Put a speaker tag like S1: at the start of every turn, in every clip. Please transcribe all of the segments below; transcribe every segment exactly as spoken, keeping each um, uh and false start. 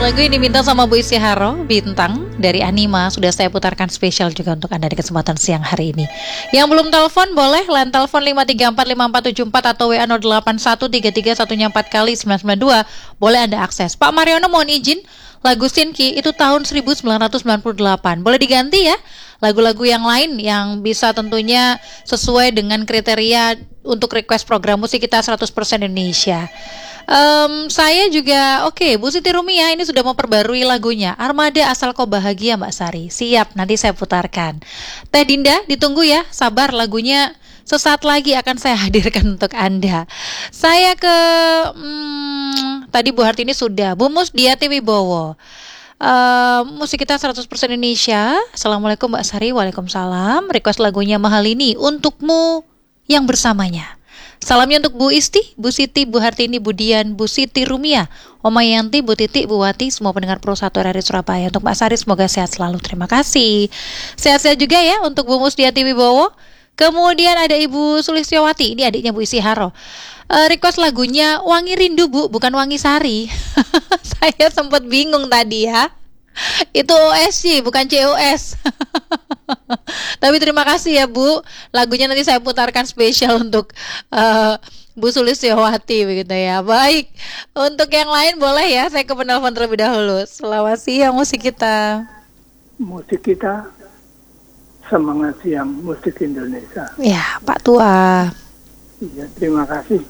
S1: Lagu ini diminta sama Bu Isyiharo, Bintang dari Anima. Sudah saya putarkan spesial juga untuk Anda di kesempatan siang hari ini. Yang belum telepon boleh line telepon lima tiga empat lima empat tujuh empat atau W A nol delapan satu tiga tiga satunya empat kali sembilan sembilan dua. Boleh Anda akses. Pak Mariono mohon izin, lagu Sinki itu tahun seribu sembilan ratus sembilan puluh delapan. Boleh diganti ya? Lagu-lagu yang lain yang bisa tentunya sesuai dengan kriteria untuk request program musik kita seratus persen Indonesia. Um, saya juga oke, okay, Bu Siti Rumia ini sudah memperbarui lagunya Armada Asal Kau Bahagia Mbak Sari. Siap, nanti saya putarkan. Teh Dinda ditunggu ya, sabar, lagunya sesaat lagi akan saya hadirkan untuk Anda. Saya ke hmm, tadi Bu Hartini sudah, Bu Musdiati Wibowo. Uh, musik kita seratus persen Indonesia. Assalamualaikum Mbak Sari. Waalaikumsalam. Request lagunya Mahal Ini untukmu yang bersamanya. Salamnya untuk Bu Isti, Bu Siti, Bu Hartini, Bu Dian, Bu Siti Rumia, Oma Yanti, Bu Titi, Bu Wati, semua pendengar Pro satu R R I Surabaya. Untuk Mbak Sari semoga sehat selalu. Terima kasih. Sehat-sehat juga ya untuk Bu Musdiati Wibowo. Kemudian ada Ibu Sulistyowati, ini adiknya Bu Isyiharo. Uh, request lagunya Wangi Rindu Bu, bukan Wangi Sari. Saya sempat bingung tadi ya. Itu O S C bukan C O S. Tapi terima kasih ya Bu. Lagunya nanti saya putarkan spesial untuk uh, Bu Sulistyowati begitu ya. Baik. Untuk yang lain boleh ya, saya ke penelpon terlebih dahulu. Selamat siang musik kita.
S2: Musik kita semangat siang musik Indonesia.
S1: Ya, Pak Tua.
S2: Iya, terima kasih.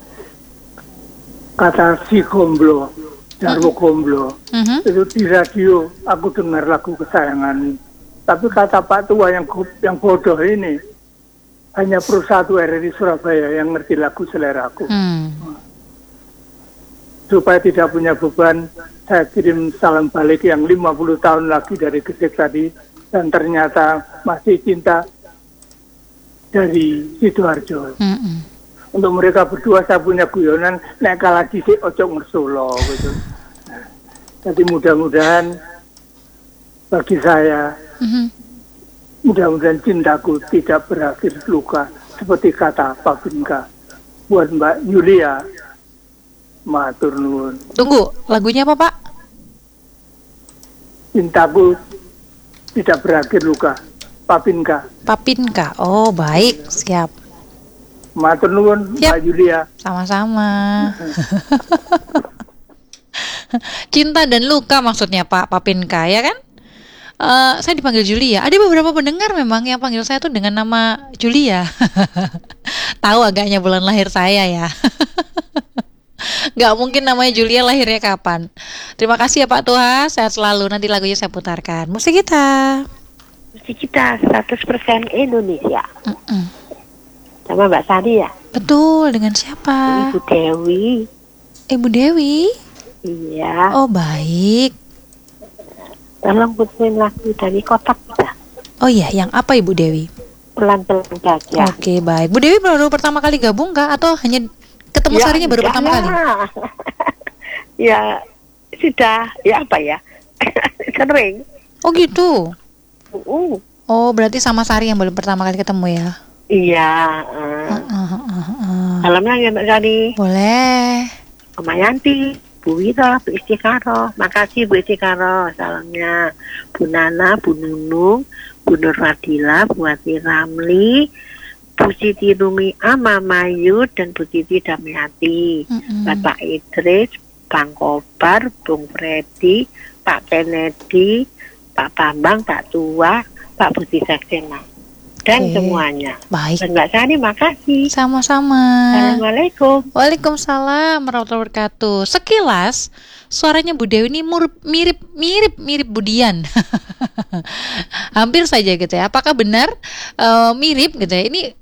S2: Kata si Gomblo, Jarwo Gomblo, uh-huh. itu di radio aku dengar lagu kesayangan. Tapi kata Pak Tua yang yang bodoh ini, hanya Pro satu R R I Surabaya yang ngerti lagu seleraku. Hmm. Supaya tidak punya beban, saya kirim salam balik yang lima puluh tahun lagi dari Gesek tadi, dan ternyata masih cinta dari Sidoarjo. Hmm. Untuk mereka berdua saya punya guyonan, nek kalah dhisik ojo ngersolo gitu. Nah, jadi mudah-mudahan bagi saya, mm-hmm. mudah-mudahan cintaku tidak berakhir luka seperti kata Pak Binka. Buat Mbak Yulia, matur nuwun.
S1: Tunggu, lagunya apa Pak?
S2: Cintaku tidak berakhir luka, Pak Binka.
S1: Pak Binka, oh baik, siap.
S2: Matur nuwun Mbak Yulia.
S1: Sama-sama. Cinta dan luka maksudnya Pak Papinka ya kan? Uh, saya dipanggil Julia. Ada beberapa pendengar memang yang panggil saya tuh dengan nama Julia. Tahu agaknya bulan lahir saya ya. Gak mungkin namanya Julia lahirnya kapan. Terima kasih ya Pak Tua. Sehat selalu. Nanti lagunya saya putarkan. Musik kita.
S3: Musik kita seratus persen Indonesia.
S1: Mm-mm.
S3: Sama Mbak Sari ya?
S1: Betul, dengan siapa?
S3: Ibu Dewi.
S1: Ibu Dewi?
S3: Iya.
S1: Oh baik.
S3: Tolong puterin lagu dari kotak kita.
S1: Oh iya, yang apa Ibu Dewi?
S3: Pelan-pelan saja.
S1: Oke baik. Bu Dewi baru pertama kali gabung kah? Atau hanya ketemu ya, Sarinya baru pertama kali?
S3: Ya, sudah. Ya apa ya? Sering.
S1: Oh gitu?
S3: Uh.
S1: Oh berarti sama Sari yang baru pertama kali ketemu ya?
S3: Iya. Uh.
S1: Uh, uh, uh, uh.
S3: Salamnya ya Mbak Sari.
S1: Boleh.
S3: Oma Yanti, Bu Wira, Bu Isyiharo. Makasih Bu Isyiharo. Salamnya Bu Nana, Bu Nunung, Bu Nur Fadila, Bu Wati Ramli, Bu Siti Rumia, Mama Ayu, dan Bu Siti Damiati. Mm-hmm. Bapak Idris, Bang Kobar, Bung Freddy, Pak Kennedy, Pak Bambang, Pak Tua, Pak Budi Saksena. Dan okay. semuanya.
S1: Baik.
S3: Dan Mbak Sari makasih.
S1: Sama-sama.
S3: Assalamualaikum.
S1: Waalaikumsalam warahmatullahi wabarakatuh. Sekilas suaranya Bu Dewi ini mirip mirip mirip Bu Dian. Hampir saja gitu ya. Apakah benar uh, mirip gitu ya? Ini